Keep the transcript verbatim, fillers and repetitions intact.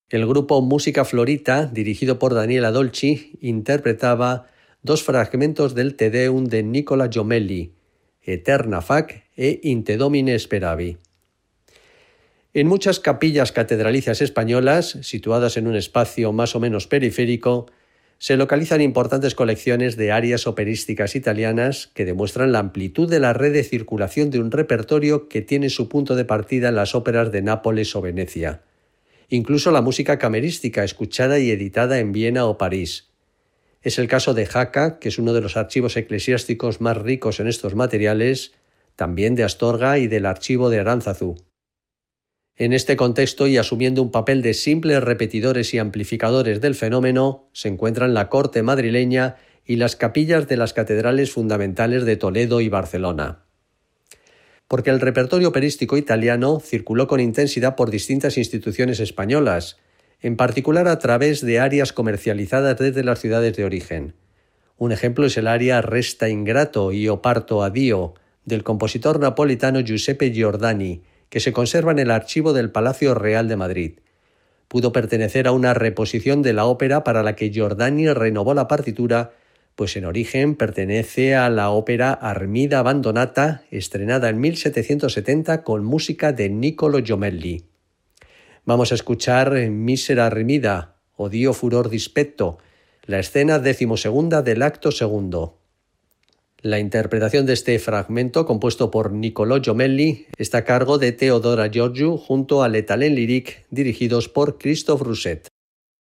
El grupo Musica Florita, dirigido por Daniela Dolci, interpretaba dos fragmentos del Te Deum de Nicola Jommelli, Eterna Fac e In te Domine Speravi. En muchas capillas catedralicias españolas, situadas en un espacio más o menos periférico, se localizan importantes colecciones de arias operísticas italianas que demuestran la amplitud de la red de circulación de un repertorio que tiene su punto de partida en las óperas de Nápoles o Venecia. Incluso la música camerística escuchada y editada en Viena o París. Es el caso de Jaca, que es uno de los archivos eclesiásticos más ricos en estos materiales, también de Astorga y del archivo de Aránzazu. En este contexto y asumiendo un papel de simples repetidores y amplificadores del fenómeno, se encuentran la corte madrileña y las capillas de las catedrales fundamentales de Toledo y Barcelona. Porque el repertorio operístico italiano circuló con intensidad por distintas instituciones españolas, en particular a través de arias comercializadas desde las ciudades de origen. Un ejemplo es el aria Resta ingrato io parto a Dio, del compositor napolitano Giuseppe Giordani, que se conserva en el archivo del Palacio Real de Madrid. Pudo pertenecer a una reposición de la ópera para la que Giordani renovó la partitura, pues en origen pertenece a la ópera Armida Abbandonata, estrenada en mil setecientos setenta con música de Niccolo Jommelli. Vamos a escuchar Misera Armida, o Dio furor dispetto, la escena decimosegunda del acto segundo. La interpretación de este fragmento, compuesto por Niccolo Jommelli, está a cargo de Teodora Georgiou junto a l'Étalin Lyrique, dirigidos por Christophe Rousset.